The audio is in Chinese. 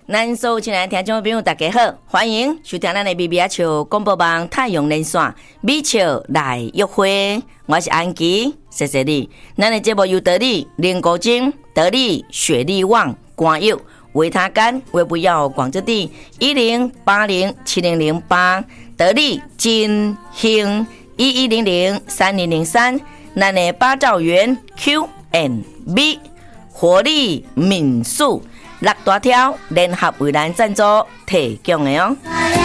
咱所有亲爱的听众朋友大家好，欢迎收听咱的 BBA 笑广播网太阳连线美笑来约会，我是安琪，谢谢你。咱的节目由得力、林国金、得力、雪力旺、光佑、维他干、微不要广州地10807008，得力金兴11003003，咱的八兆元 Q&B 活力民宿。6大条联合为咱赞助提供的哦。